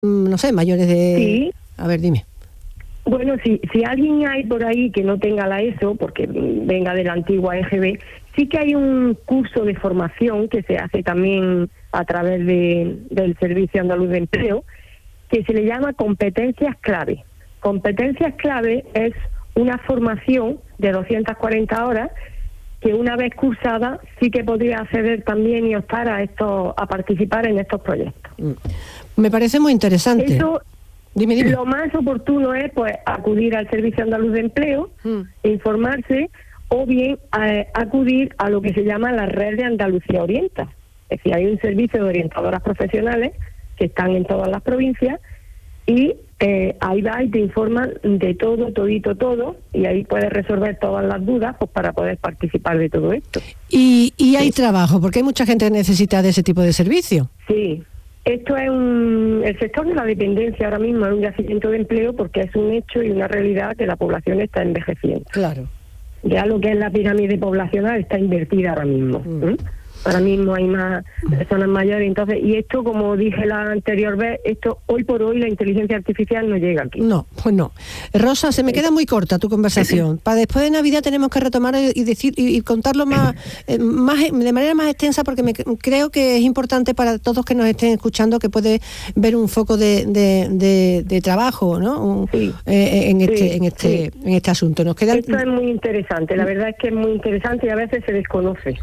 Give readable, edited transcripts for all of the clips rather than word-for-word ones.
no sé, mayores de... Sí. A ver, dime. Bueno, si alguien hay por ahí que no tenga la ESO, porque venga de la antigua EGB, sí que hay un curso de formación que se hace también a través del Servicio Andaluz de Empleo, que se le llama competencias clave. Competencias clave es una formación de 240 horas que una vez cursada sí que podría acceder también y optar a participar en estos proyectos. Me parece muy interesante. Eso, dime. Lo más oportuno es pues acudir al Servicio Andaluz de Empleo, informarse, o bien acudir a lo que se llama la red de Andalucía Orienta. Es decir, hay un servicio de orientadoras profesionales que están en todas las provincias y ahí va y te informan de todo, y ahí puedes resolver todas las dudas pues para poder participar de todo esto. Y hay trabajo, porque hay mucha gente que necesita de ese tipo de servicio. Sí, esto es el sector de la dependencia ahora mismo es un yacimiento de empleo porque es un hecho y una realidad que la población está envejeciendo. Claro. Ya lo que es la pirámide poblacional está invertida ahora mismo. Ahora mismo hay más personas mayores, entonces, y esto, como dije la anterior vez, esto hoy por hoy la inteligencia artificial no llega aquí. No, pues no. Rosa, se me queda muy corta tu conversación. Para después de Navidad tenemos que retomar y decir y contarlo más de manera más extensa, porque creo que es importante para todos que nos estén escuchando, que puede ver un foco de trabajo, ¿no? En este asunto. Nos queda... Esto es muy interesante, la verdad es que es muy interesante y a veces se desconoce.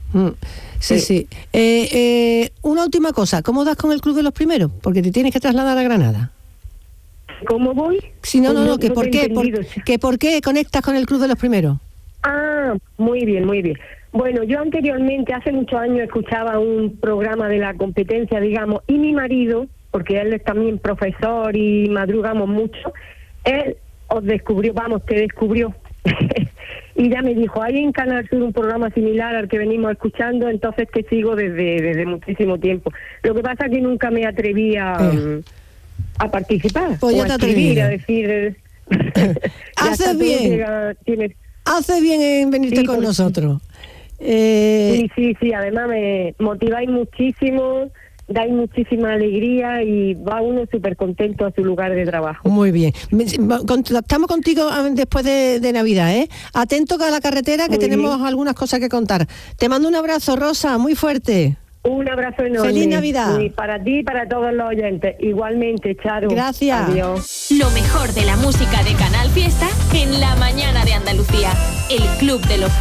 Sí. Una última cosa, ¿cómo das con el Club de los Primeros? Porque te tienes que trasladar a Granada. ¿Cómo voy? Sí, no, ¿por qué conectas con el Club de los Primeros? Ah, muy bien. Bueno, yo anteriormente, hace muchos años, escuchaba un programa de la competencia, digamos, y mi marido, porque él es también profesor y madrugamos mucho, él te descubrió. Y ya me dijo, hay en Canal Sur un programa similar al que venimos escuchando, entonces te sigo desde muchísimo tiempo. Lo que pasa es que nunca me atreví a participar, pues o a escribir, a decir... Haces bien en venirte con nosotros. Sí, además me motiváis muchísimo, dais muchísima alegría y va uno súper contento a su lugar de trabajo. Muy bien. Estamos contigo después de Navidad, ¿eh? Atento a la carretera, que tenemos algunas cosas que contar. Te mando un abrazo, Rosa, muy fuerte. Un abrazo enorme. ¡Feliz Navidad! Y para ti y para todos los oyentes. Igualmente, Charo. Gracias. Adiós. Lo mejor de la música de Canal Fiesta en la mañana de Andalucía. El Club de los